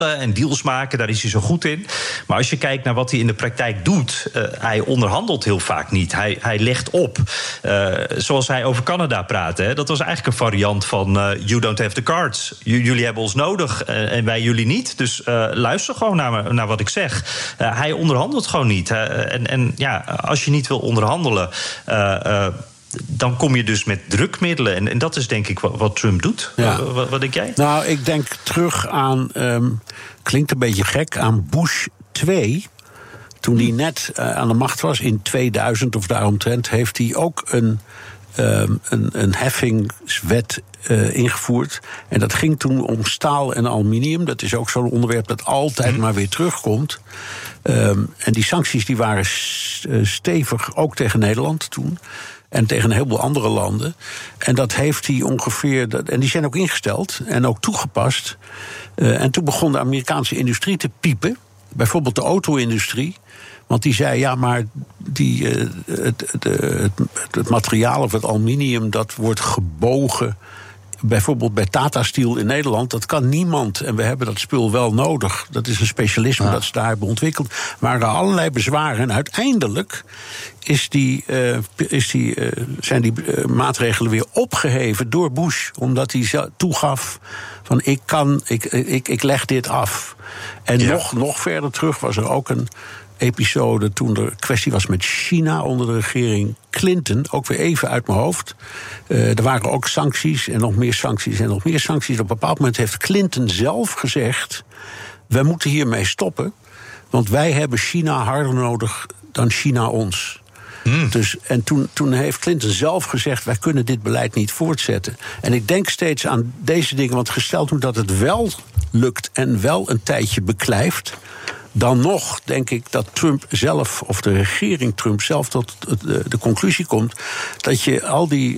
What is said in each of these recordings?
en deals maken, daar is hij zo goed in. Maar als je kijkt naar wat hij in de praktijk doet, hij onderhandelt heel vaak niet. Hij legt op. Zoals hij over Canada praatte. Hè, dat was eigenlijk een variant van you don't have the cards. Jullie hebben ons nodig en wij jullie niet. Dus luister gewoon naar wat ik zeg. Hij onderhandelt gewoon niet. En als je niet wil onderhandelen, dan kom je dus met drukmiddelen. En dat is denk ik wat Trump doet. Ja. Wat denk jij? Nou, ik denk terug aan, klinkt een beetje gek, aan Bush 2. Toen hij net aan de macht was, in 2000 of daaromtrent, heeft hij ook een heffingswet ingevoerd. En dat ging toen om staal en aluminium. Dat is ook zo'n onderwerp dat altijd maar weer terugkomt. En die sancties die waren stevig, ook tegen Nederland toen. En tegen een heleboel andere landen. En dat heeft hij ongeveer. En die zijn ook ingesteld en ook toegepast. En toen begon de Amerikaanse industrie te piepen. Bijvoorbeeld de auto-industrie. Want die zei, ja, maar het materiaal of het aluminium, dat wordt gebogen. Bijvoorbeeld bij Tata Steel in Nederland, dat kan niemand. En we hebben dat spul wel nodig. Dat is een specialisme dat ze daar hebben ontwikkeld. Er waren allerlei bezwaren. En uiteindelijk zijn die maatregelen weer opgeheven door Bush. Omdat hij toegaf van ik leg dit af. En nog verder terug was er ook een episode toen er kwestie was met China onder de regering Clinton, ook weer even uit mijn hoofd. Er waren ook sancties en nog meer sancties en nog meer sancties. Op een bepaald moment heeft Clinton zelf gezegd, wij moeten hiermee stoppen, want wij hebben China harder nodig dan China ons. Dus, en toen heeft Clinton zelf gezegd, wij kunnen dit beleid niet voortzetten. En ik denk steeds aan deze dingen, want gesteld nu dat het wel lukt en wel een tijdje beklijft, dan nog denk ik dat Trump zelf, of de regering Trump zelf, tot de conclusie komt dat je al die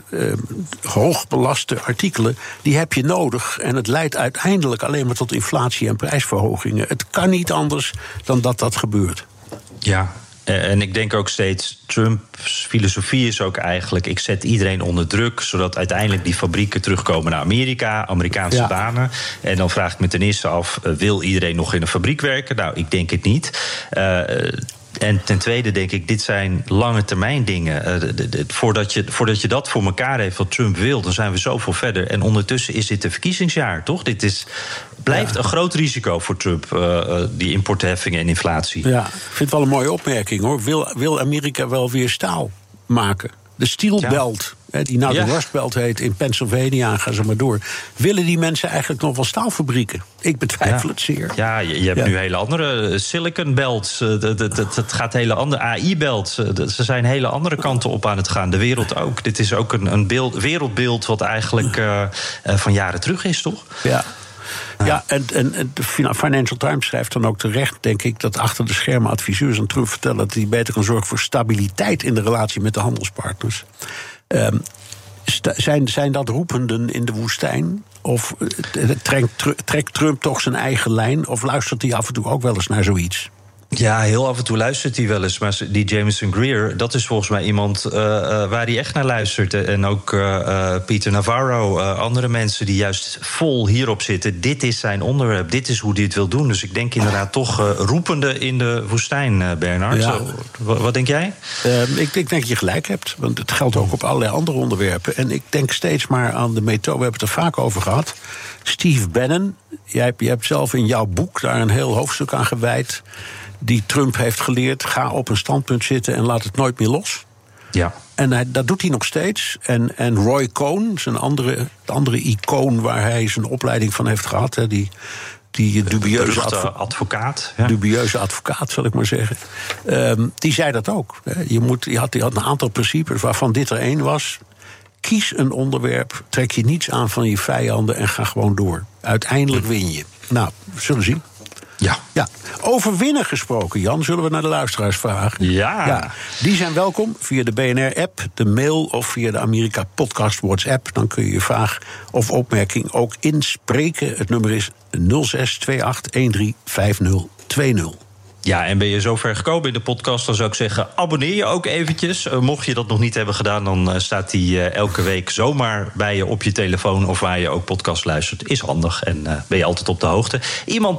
hoogbelaste artikelen, die heb je nodig. En het leidt uiteindelijk alleen maar tot inflatie en prijsverhogingen. Het kan niet anders dan dat gebeurt. Ja. En ik denk ook steeds, Trumps filosofie is ook eigenlijk, ik zet iedereen onder druk, zodat uiteindelijk die fabrieken terugkomen naar Amerika, Amerikaanse banen. En dan vraag ik me ten eerste af, wil iedereen nog in een fabriek werken? Nou, ik denk het niet. En ten tweede denk ik, dit zijn lange termijn dingen. Voordat je dat voor elkaar heeft wat Trump wil, dan zijn we zoveel verder. En ondertussen is dit een verkiezingsjaar, toch? Blijft een groot risico voor Trump, die importheffingen en inflatie. Ja, ik vind het wel een mooie opmerking, hoor. Wil Amerika wel weer staal maken? De Steel Belt, die nou de Rust Belt heet, in Pennsylvania, gaan ze maar door. Willen die mensen eigenlijk nog wel staalfabrieken? Ik betwijfel het zeer. Ja, je hebt nu hele andere Silicon Belts. Het gaat hele andere AI-belts. Ze zijn hele andere kanten op aan het gaan. De wereld ook. Dit is ook een wereldbeeld wat eigenlijk van jaren terug is, toch? Ja. Ja, en de Financial Times schrijft dan ook terecht, denk ik, dat achter de schermen adviseurs aan Trump vertellen dat hij beter kan zorgen voor stabiliteit in de relatie met de handelspartners. Zijn dat roependen in de woestijn? Of trekt Trump toch zijn eigen lijn? Of luistert hij af en toe ook wel eens naar zoiets? Ja, heel af en toe luistert hij wel eens. Maar die Jameson Greer, dat is volgens mij iemand waar hij echt naar luistert. En ook Peter Navarro, andere mensen die juist vol hierop zitten. Dit is zijn onderwerp, dit is hoe hij het wil doen. Dus ik denk inderdaad toch roepende in de woestijn, Bernard. Ja. Wat denk jij? Ik denk dat je gelijk hebt, want het geldt ook op allerlei andere onderwerpen. En ik denk steeds maar aan de methode, we hebben het er vaak over gehad. Steve Bannon, jij hebt zelf in jouw boek daar een heel hoofdstuk aan gewijd, die Trump heeft geleerd, ga op een standpunt zitten en laat het nooit meer los. Ja. En dat doet hij nog steeds. En Roy Cohn, zijn andere icoon waar hij zijn opleiding van heeft gehad, die dubieuze advocaat. Ja. Dubieuze advocaat, zal ik maar zeggen. Die zei dat ook. Je had een aantal principes waarvan dit er één was. Kies een onderwerp, trek je niets aan van je vijanden en ga gewoon door. Uiteindelijk win je. Nou, we zullen zien. Ja. Over winnen gesproken, Jan, zullen we naar de luisteraars vragen? Ja. Die zijn welkom via de BNR-app, de mail of via de Amerika Podcast WhatsApp. Dan kun je je vraag of opmerking ook inspreken. Het nummer is 0628135020. Ja, en ben je zover gekomen in de podcast, dan zou ik zeggen, abonneer je ook eventjes. Mocht je dat nog niet hebben gedaan, dan staat die elke week zomaar bij je op je telefoon of waar je ook podcast luistert. Is handig en ben je altijd op de hoogte. Iemand